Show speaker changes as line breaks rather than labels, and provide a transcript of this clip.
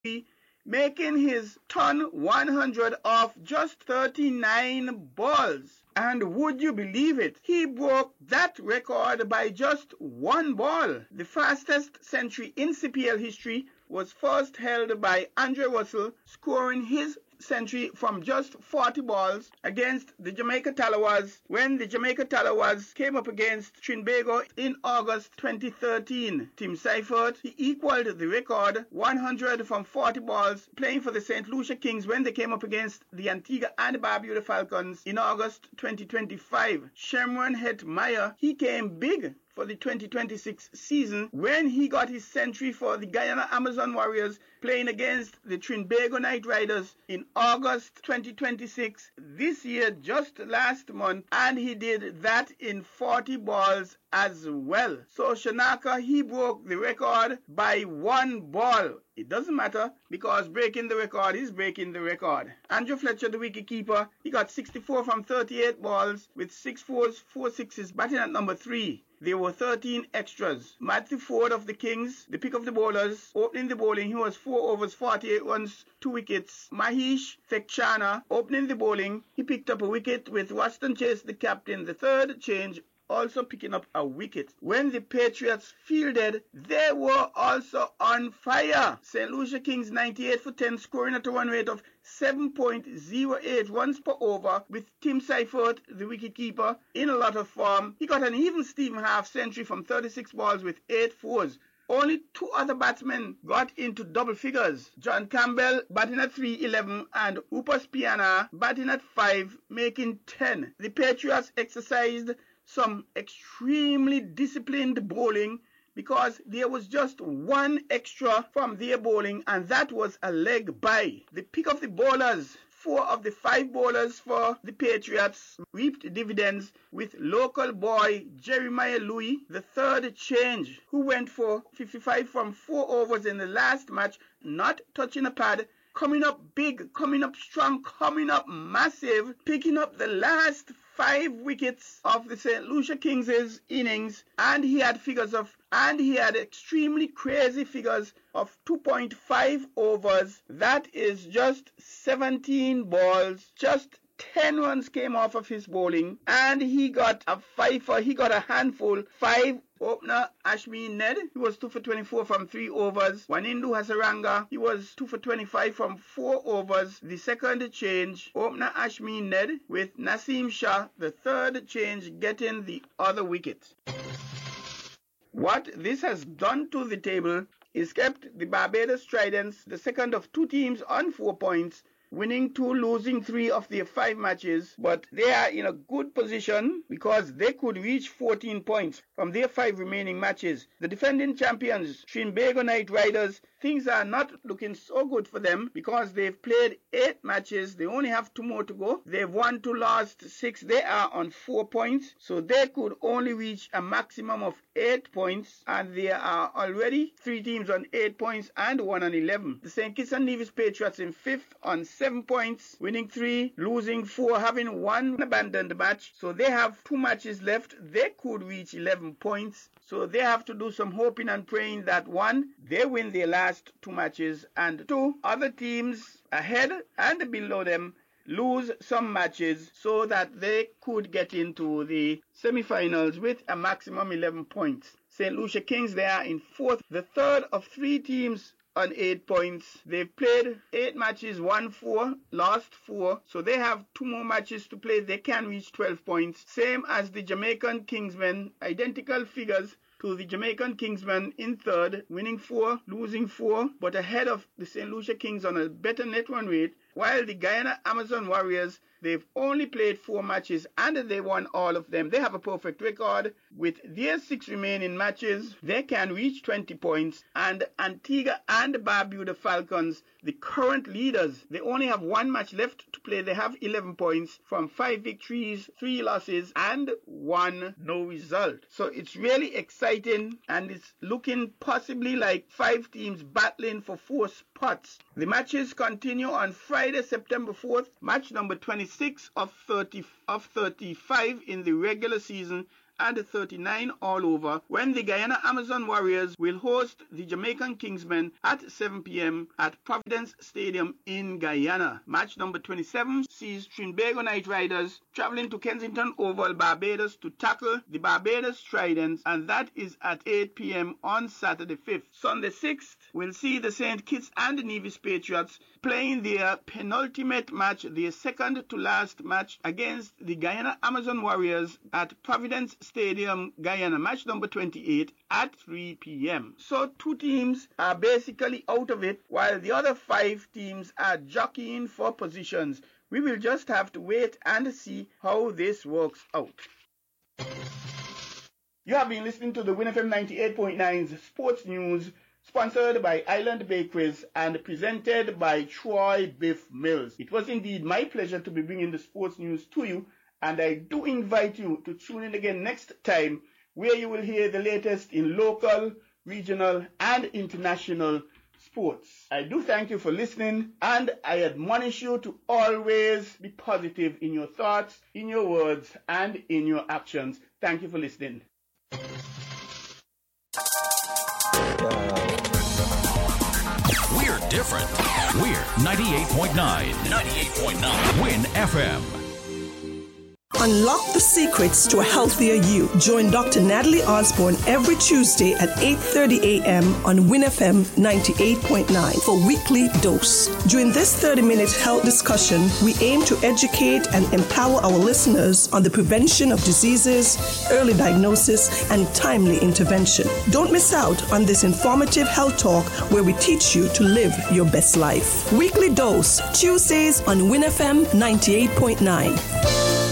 making his ton 100 off just 39 balls. And would you believe it? He broke that record by just one ball. The fastest century in CPL history was first held by Andre Russell, scoring his century from just 40 balls against the Jamaica Talawas when the Jamaica Talawas came up against Trinbago in August 2013. Tim Seifert, he equaled the record 100 from 40 balls playing for the St. Lucia Kings when they came up against the Antigua and Barbuda Falcons in August 2025. Sherman Hetmeyer, he came big for the 2026 season when he got his century for the Guyana Amazon Warriors playing against the Trinbago Knight Riders in August 2026 this year, just last month, and he did that in 40 balls as well. So Shanaka, he broke the record by one ball. It doesn't matter because breaking the record is breaking the record. Andrew Fletcher, the wicketkeeper, he got 64 from 38 balls with 6 fours, 4 sixes, batting at number 3. There were 13 extras. Matthew Ford of the Kings, the pick of the bowlers, opening the bowling. He was 4 overs, 48 runs, 2 wickets. Mahesh Thekchana opening the bowling. He picked up a wicket with Waston Chase, the captain, the third change, also picking up a wicket. When the Patriots fielded, they were also on fire. St. Lucia Kings 98 for 10, scoring at a run rate of 7.08 runs per over, with Tim Seifert, the wicketkeeper, in a lot of form. He got an even Steven half century from 36 balls with 8 fours. Only 2 other batsmen got into double figures. John Campbell batting at 3-11 and Upas Piana batting at 5, making 10. The Patriots exercised some extremely disciplined bowling because there was just one extra from their bowling, and that was a leg bye. The pick of the bowlers, 4 of the 5 bowlers for the Patriots reaped dividends, with local boy Jeremiah Louis, the third change, who went for 55 from 4 overs in the last match, not touching a pad, coming up big, coming up strong, coming up massive, picking up the last 5 wickets of the St. Lucia Kings' innings, and he had extremely crazy figures of 2.5 overs. That is just 17 balls, just 10 runs came off of his bowling, and he got a fifer, he got a handful. 5 opener Ashmi Ned, he was 2 for 24 from 3 overs. Wanindu Hasaranga, he was 2 for 25 from 4 overs. The second change, opener Ashmi Ned, with Naseem Shah, the third change, getting the other wicket. What this has done to the table is kept the Barbados Tridents, the second of 2 teams, on 4 points, winning 2, losing 3 of their 5 matches, but they are in a good position because they could reach 14 points from their 5 remaining matches. The defending champions, Trinbago Knight Riders, things are not looking so good for them because they've played 8 matches. They only have 2 more to go. They've won 2, lost 6. They are on 4 points, so they could only reach a maximum of 8 points, and there are already 3 teams on 8 points and 1 on 11. The St. Kitts and Nevis Patriots in 5th on 7 points, winning 3, losing 4, having 1 abandoned match. So they have 2 matches left. They could reach 11 points. So they have to do some hoping and praying that 1, they win their last 2 matches, and 2, other teams ahead and below them lose some matches so that they could get into the semi-finals with a maximum 11 points. St. Lucia Kings, they are in 4th, the third of 3 teams on 8 points. They've played 8 matches, won 4, lost 4, so they have 2 more matches to play. They can reach 12 points, same as the Jamaican Kingsmen, identical figures to the Jamaican Kingsmen in 3rd, winning 4, losing 4, but ahead of the St. Lucia Kings on a better net run rate, while the Guyana Amazon Warriors, they've only played 4 matches and they won all of them. They have a perfect record. With their 6 remaining matches, they can reach 20 points. And Antigua and Barbuda Falcons, the current leaders, they only have 1 match left to play. They have 11 points from 5 victories, 3 losses, and 1 no result. So it's really exciting, and it's looking possibly like 5 teams battling for 4 spots. The matches continue on Friday, September 4th, match number 26 of 35 in the regular season 39 all over when the Guyana Amazon Warriors will host the Jamaican Kingsmen at 7 p.m. at Providence Stadium in Guyana. Match number 27 sees Trinbago Knight Riders traveling to Kensington Oval, Barbados to tackle the Barbados Tridents, and that is at 8 p.m. on Saturday 5th. Sunday 6th will see the St. Kitts and Nevis Patriots playing their penultimate match, their second to last match against the Guyana Amazon Warriors at Providence Stadium, Guyana, match number 28 at 3 p.m. So 2 teams are basically out of it, while the other 5 teams are jockeying for positions. We will just have to wait and see how this works out. You have been listening to the WinFM 98.9's Sports News, sponsored by Island Bakeries and presented by Troy Biff Mills. It was indeed my pleasure to be bringing the sports news to you, and I do invite you to tune in again next time, where you will hear the latest in local, regional, and international sports. I do thank you for listening, and I admonish you to always be positive in your thoughts, in your words, and in your actions. Thank you for listening.
We're different. We're 98.9. 98.9. Win FM.
Unlock the secrets to a healthier you. Join Dr. Natalie Osborne every Tuesday at 8:30 a.m. on WinFM 98.9 for Weekly Dose. During this 30-minute health discussion, we aim to educate and empower our listeners on the prevention of diseases, early diagnosis, and timely intervention. Don't miss out on this informative health talk where we teach you to live your best life. Weekly Dose, Tuesdays on WinFM 98.9.